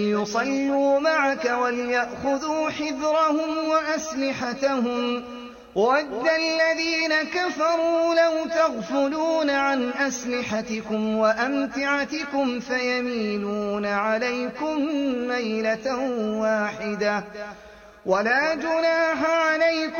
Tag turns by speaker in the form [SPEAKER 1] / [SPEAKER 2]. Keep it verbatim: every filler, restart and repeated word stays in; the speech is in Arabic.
[SPEAKER 1] يصلوا معك وليأخذوا حذرهم وأسلحتهم وَدَّ الَّذِينَ كَفَرُوا لَوْ تَغْفُلُونَ عَنْ أَسْلِحَتِكُمْ وَأَمْتِعَتِكُمْ فَيَمِيلُونَ عَلَيْكُمْ مَيْلَةً وَاحِدَةً وَلَا جُنَاحَ عَلَيْكُمْ